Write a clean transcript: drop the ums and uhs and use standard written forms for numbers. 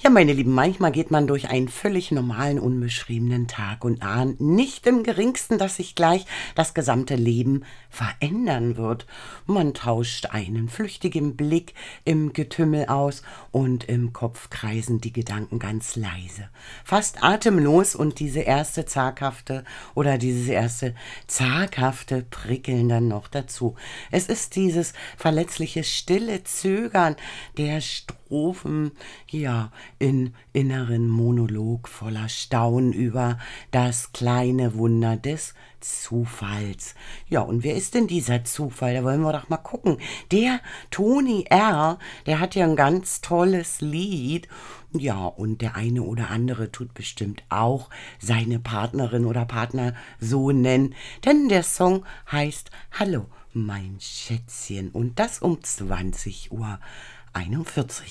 Ja, meine Lieben, manchmal geht man durch einen völlig normalen, unbeschriebenen Tag und ahnt nicht im geringsten, dass sich gleich das gesamte Leben verändern wird. Man tauscht einen flüchtigen Blick im Getümmel aus und im Kopf kreisen die Gedanken ganz leise, fast atemlos, und dieses erste zaghafte Prickeln dann noch dazu. Es ist dieses verletzliche, stille Zögern der Strophen, ja, in inneren Monolog voller Staunen über das kleine Wunder des Zufalls. Ja, und wer ist denn dieser Zufall? Da wollen wir doch mal gucken. Der Toni R., der hat ja ein ganz tolles Lied. Ja, und der eine oder andere tut bestimmt auch seine Partnerin oder Partner so nennen, denn der Song heißt Hallo, mein Schätzchen, und das um 20:41 Uhr.